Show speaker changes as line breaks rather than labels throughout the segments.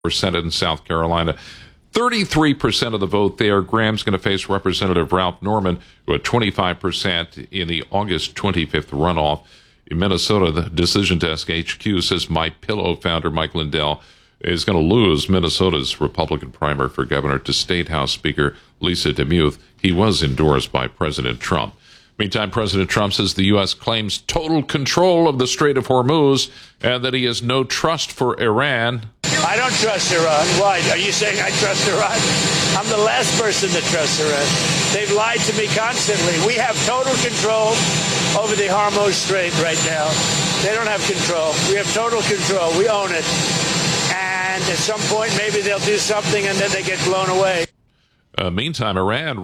Senate in South Carolina. 33% of the vote there. Graham's going to face Representative Ralph Norman, who had 25% in the August 25th runoff. In Minnesota, the Decision Desk HQ says MyPillow founder Mike Lindell is going to lose Minnesota's Republican primary for governor to State House Speaker Lisa DeMuth. He was endorsed by President Trump. Meantime, President Trump says the U.S. claims total control of the Strait of Hormuz and that he has no trust for Iran.
I don't trust Iran. Why? Are you saying I trust Iran? I'm the last person to trust Iran. They've lied to me constantly. We have total control over the Hormuz Strait right now. They don't have control. We have total control. We own it. And at some point, maybe they'll do something and then they get blown away.
Meantime, Iran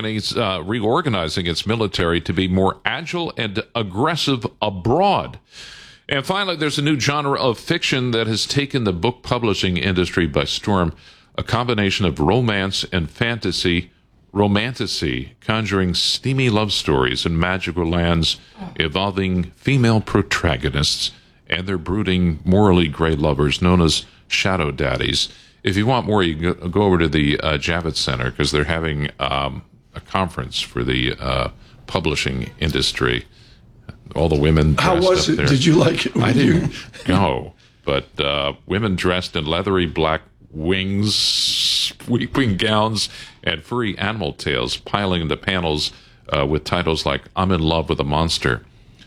reorganizing its military to be more agile and aggressive abroad. And finally, there's a new genre of fiction that has taken the book publishing industry by storm, a combination of romance and fantasy, romantasy, conjuring steamy love stories in magical lands involving female protagonists and their brooding, morally gray lovers known as shadow daddies. If you want more, you can go over to the Javits Center because they're having a conference for the publishing industry. All the women dressed
How was it?
There.
Did you like it?
I didn't go, but women dressed in leathery black wings, sweeping gowns, and furry animal tails piling the panels with titles like "I'm in love with a monster."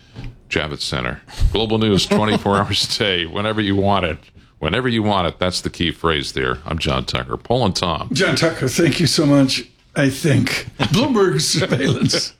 Javits Center. Global news 24 hours a day, whenever you want it. Whenever you want it, that's the key phrase there. I'm John Tucker. Paul and Tom.
John Tucker, thank you so much. I think Bloomberg surveillance.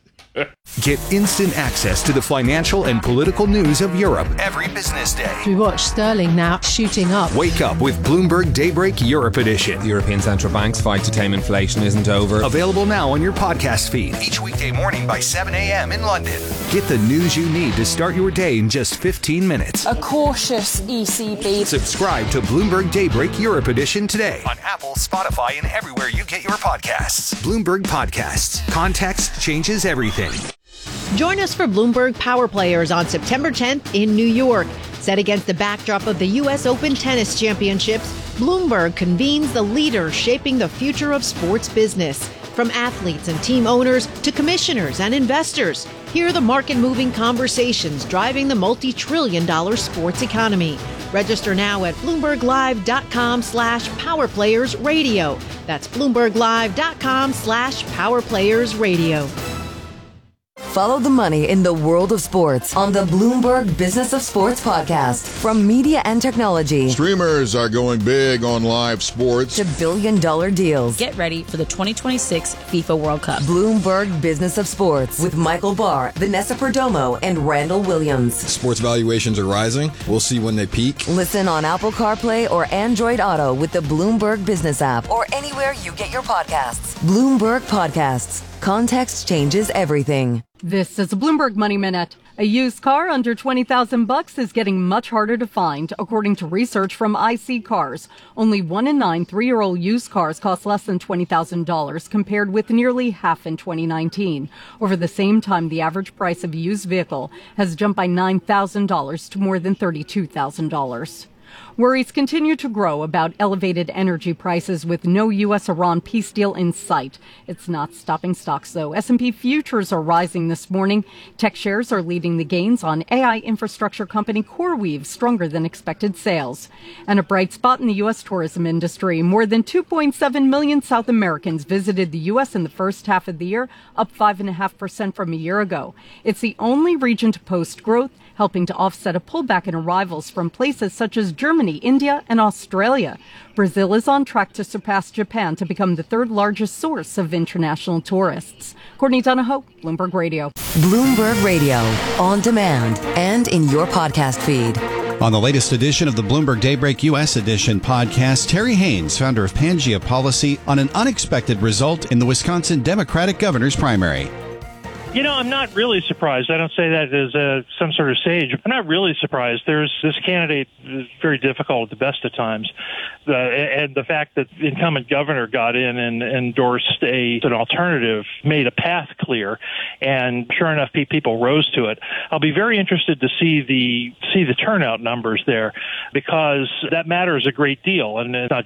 Get instant access to the financial and political news of Europe every business day.
We watch sterling now shooting up.
Wake up with Bloomberg Daybreak Europe Edition.
The European Central Bank's fight to tame inflation isn't over.
Available now on your podcast feed each weekday morning by 7 a.m. in London. Get the news you need to start your day in just 15 minutes.
A cautious ECB.
Subscribe to Bloomberg Daybreak Europe Edition today on Apple, Spotify, and everywhere you get your podcasts. Bloomberg Podcasts. Context changes everything.
Join us for Bloomberg Power Players on September 10th in New York. Set against the backdrop of the U.S. Open Tennis Championships, Bloomberg convenes the leaders shaping the future of sports business. From athletes and team owners to commissioners and investors, hear the market-moving conversations driving the multi-trillion-dollar sports economy. Register now at BloombergLive.com/PowerPlayersRadio. That's BloombergLive.com/PowerPlayersRadio.
Follow the money in the world of sports on the Bloomberg Business of Sports podcast from media and technology.
Streamers are going big on live sports.
To billion-dollar deals.
Get ready for the 2026 FIFA World Cup.
Bloomberg Business of Sports with Michael Barr, Vanessa Perdomo, and Randall Williams.
Sports valuations are rising. We'll see when they peak.
Listen on Apple CarPlay or Android Auto with the Bloomberg Business app or anywhere you get your podcasts. Bloomberg Podcasts. Context changes everything.
This is a Bloomberg Money Minute. A used car under $20,000 is getting much harder to find, according to research from IC Cars. Only 1 in 9 3-year-old used cars cost less than $20,000, compared with nearly half in 2019. Over the same time, the average price of a used vehicle has jumped by $9,000 to more than $32,000. Worries continue to grow about elevated energy prices with no U.S.-Iran peace deal in sight. It's not stopping stocks, though. S&P futures are rising this morning. Tech shares are leading the gains on AI infrastructure company CoreWeave, stronger than expected sales. And a bright spot in the U.S. tourism industry. More than 2.7 million South Americans visited the U.S. in the first half of the year, up 5.5% from a year ago. It's the only region to post growth, helping to offset a pullback in arrivals from places such as Germany, India, and Australia. Brazil is on track to surpass Japan to become the third largest source of international tourists. Courtney Donahoe, Bloomberg Radio.
Bloomberg Radio, on demand and in your podcast feed.
On the latest edition of the Bloomberg Daybreak U.S. Edition podcast, Terry Haynes, founder of Pangea Policy, on an unexpected result in the Wisconsin Democratic governor's primary.
I'm not really surprised. I don't say that as some sort of sage. I'm not really surprised. There's this candidate is very difficult at the best of times. And the fact that the incumbent governor got in and endorsed an alternative made a path clear. And sure enough, people rose to it. I'll be very interested to see the turnout numbers there, because that matters a great deal. And it's not